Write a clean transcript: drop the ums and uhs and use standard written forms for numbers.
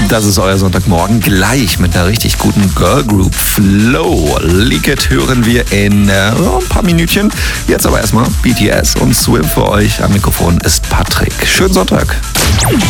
Das ist euer Sonntagmorgen, gleich mit einer richtig guten Girl Group. Flow, Leak It hören wir in ein paar Minütchen. Jetzt aber erstmal BTS und Swim für euch. Am Mikrofon ist Patrick. Schönen Sonntag.